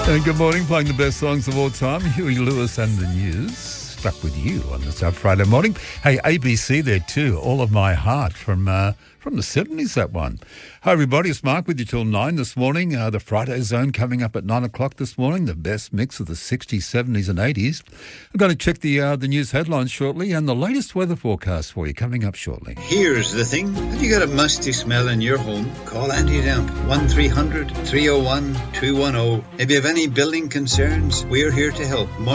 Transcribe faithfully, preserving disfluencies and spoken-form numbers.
And good morning, playing the best songs of all time. Huey Lewis and the News. Stuck with you on this uh, Friday morning. Hey, A B C there too. All of My Heart from uh, from the seventies, that one. Hi, everybody. It's Mark with you till nine this morning. Uh, the Friday Zone coming up at nine o'clock this morning. The best mix of the sixties, seventies and eighties. I'm going to check the uh, the news headlines shortly and the latest weather forecast for you coming up shortly. Here's the thing. Have you got a musty smell in your home? Call Anti-Damp. one three hundred, three oh one, two one oh. If you have any building concerns, we're here to help.